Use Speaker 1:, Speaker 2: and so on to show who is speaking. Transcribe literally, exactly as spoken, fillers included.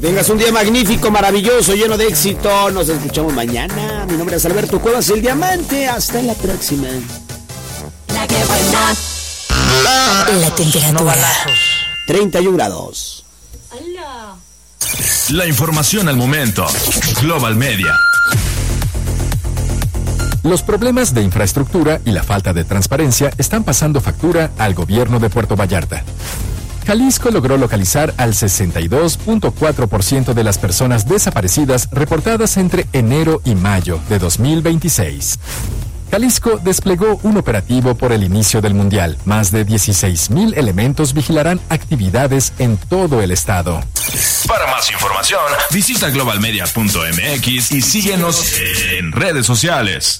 Speaker 1: tengas un día magnífico, maravilloso, lleno de éxito. Nos escuchamos mañana. Mi nombre es Alberto Cuevas, el Diamante. Hasta la próxima.
Speaker 2: La que buena. La temperatura.
Speaker 1: treinta y un grados.
Speaker 3: La información al momento. Global Media.
Speaker 4: Los problemas de infraestructura y la falta de transparencia están pasando factura al gobierno de Puerto Vallarta. Jalisco logró localizar al sesenta y dos punto cuatro por ciento de las personas desaparecidas reportadas entre enero y mayo de dos mil veintiséis. Jalisco desplegó un operativo por el inicio del Mundial. Más de dieciséis mil elementos vigilarán actividades en todo el estado.
Speaker 3: Para más información, visita global media punto m x y síguenos en redes sociales.